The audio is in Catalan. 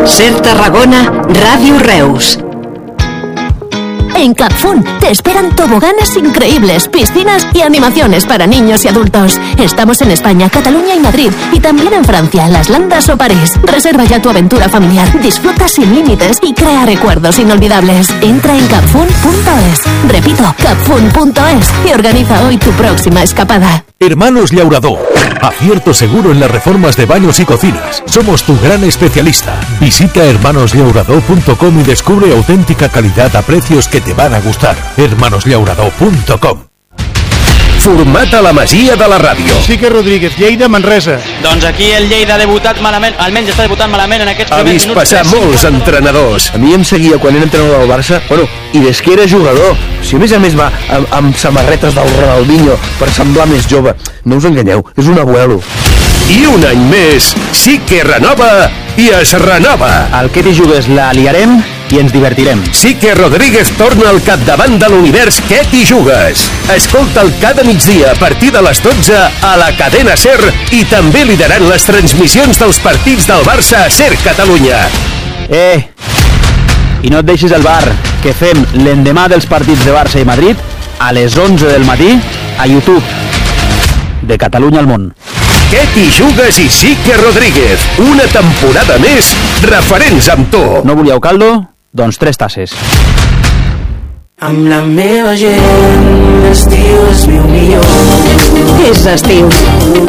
Ser Tarragona, Radio Reus. En Capfun te esperan toboganes increíbles, piscinas y animaciones para niños y adultos. Estamos en España, Cataluña y Madrid, y también en Francia, Las Landas o París. Reserva ya tu aventura familiar, disfruta sin límites y crea recuerdos inolvidables. Entra en capfun.es. Repito, capfun.es y organiza hoy tu próxima escapada. Hermanos Llaurador. Acierto seguro en las reformas de baños y cocinas. Somos tu gran especialista. Visita hermanosllaurador.com y descubre auténtica calidad a precios que te van a gustar. hermanosllaurador.com. Format a la Masia de la ràdio. Sique Rodríguez, Lleida, Manresa. Doncs aquí el Lleida ha debutat malament, almenys està debutant malament en aquests Ha primers vist minuts. passar molts entrenadors. A mi em seguia quan era entrenador del Barça, i des que era jugador. Si a més va amb samarretes del Ronaldinho per semblar més jove. No us enganyeu, és un abuelo. I un any més, sí que renova i es renova. Al que t'hi jugues la liarem i ens divertirem. Sí que Rodríguez torna al capdavant de l'univers Què t'hi jugues. Escolta'l cada migdia a partir de les 12 a la cadena SER i també liderant les transmissions dels partits del Barça a SER Catalunya. I no et deixis el bar, que fem l'endemà dels partits de Barça i Madrid a les 11 del matí a YouTube. De Catalunya al món. Què t'hi jugues i sí que Rodríguez. Una temporada més, referents amb tu. No volíeu caldo? Doncs 3 tasses. Amb la meva gent, l'estiu és meu millor. És estiu.